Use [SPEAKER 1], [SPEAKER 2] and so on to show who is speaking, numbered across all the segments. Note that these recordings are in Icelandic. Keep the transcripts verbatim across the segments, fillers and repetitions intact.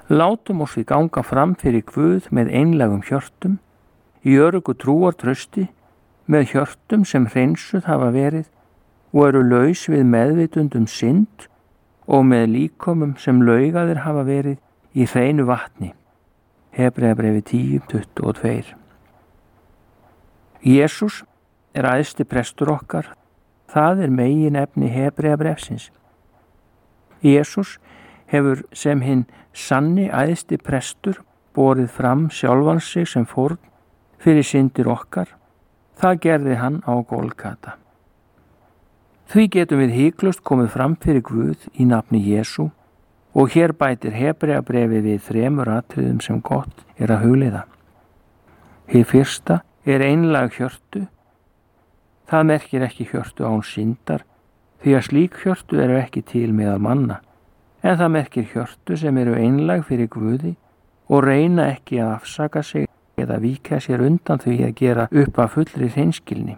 [SPEAKER 1] Látum oss við ganga fram fyrir Guð með einlægum hjörtum, í öruggu trúartrausti, með hjörtum sem hreinsuð hafa verið og eru laus við meðvitundum synd og með líkömum sem laugaðir hafa verið í hreinu vatni. Hebreabrefi tíu, tuttugu og tvö. Jesús er æðsti prestur okkar, það er meginefni Hebreabrefsins. Jesús hefur sem hinn sanni æðsti prestur borið fram sjálfan sig sem fórn fyrir syndir okkar. Það gerði hann á Golgata. Því getum við hiklaust komið fram fyrir Guð í nafni Jesú og hér bætir Hebreabrefi við þremur atriðum sem gott er að hugleiða. Hið fyrsta er einlæg hjörtu. Það merkir ekki hjörtu án syndar, því að slík hjörtu eru ekki til meðal manna, en það merkir hjörtu sem eru einlæg fyrir Guði og reyna ekki að afsaka sig eða víkja sér undan því að gera upp að fullri hreinskilni.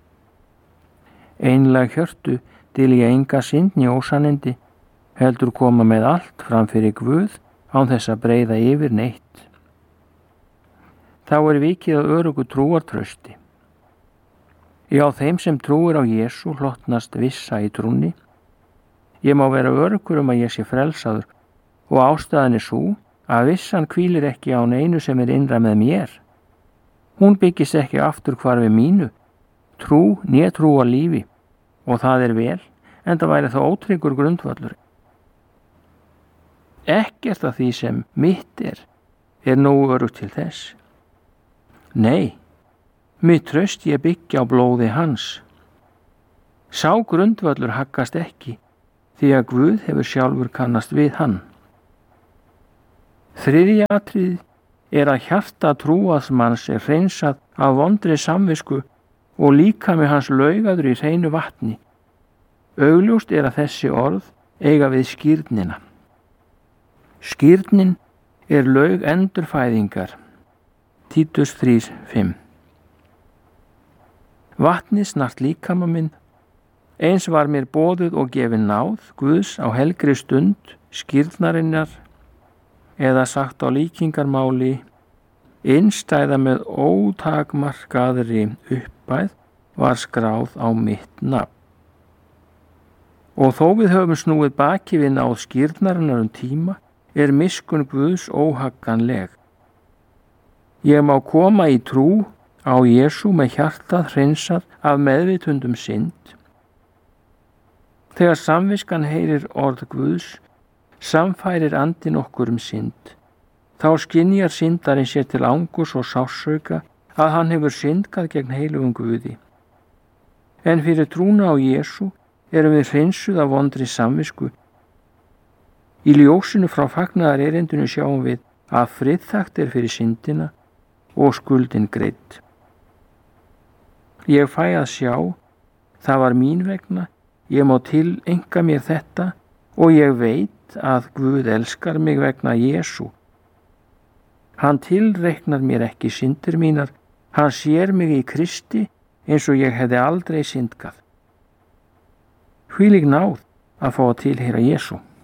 [SPEAKER 1] Einlæg hjörtu dylja enga synd né ósannindi, heldur koma með allt fram fyrir Guð án þess að breiða yfir neitt. Þá er vikið að örugu trúartrausti. Já, þeim sem trúir á Jesú hlotnast vissa í trúnni. Ég má vera örugur um að ég sé frelsaður og ástæðan er sú að vissan hvílir ekki á neinu sem er innra með mér. Hún byggist ekki aftur hvarfi mínu, trú né trú á lífi, og það er vel, en það væri þá ótryggur grundvöllur. Ekkert af því sem mitt er, er nógu örugt til þess. Nei, mitt traust ég byggja á blóði hans. Sá grundvöllur haggast ekki, því að Guð hefur sjálfur kannast við hann. Þriðja atriði er að hjarta trúaðsmanns er hreinsað af vondri samvisku og líkami hans laugaður í hreinu vatni. Augljóst er að þessi orð eiga við skírnina. Skírnin er laug endurfæðingar. Títus þrjú, fimm. Vatni snart líkama minn, eins var mér boðuð og gefin náð Guðs á helgri stund skírnarinnar, eða sagt á líkingarmáli, innstæða með ótakmarkaðri uppæð var skráð á mitt nafn. Og þó við höfum snúið baki við náð skírnarinnar um tíma, er miskunn Guðs óhagganleg. Ég má koma í trú á Jesú með hjartað hreinsað af meðvitundum synd. Þegar samviskan heyrir orð Guðs, samfærir andinn okkur um synd. Þá skynjar syndarinn sér til angurs og sársauka að hann hefur syndgað gegn heilugum Guði. En fyrir trúna á Jesú erum við hreinsuð af vondri samvisku. Í ljósinu frá fagnaðar erindinu sjáum við að friðþakt er fyrir syndina og skuldin greidd. Ég fæ að sjá, það var mín vegna, ég má tilenga mér þetta og ég veit að Guð elskar mig vegna Jesú. Hann tilreiknar mér ekki syndir mínar, hann sér mig í Kristi eins og ég hefði aldrei syndgað. Hvílík náð að fá að tilheyra Jesú.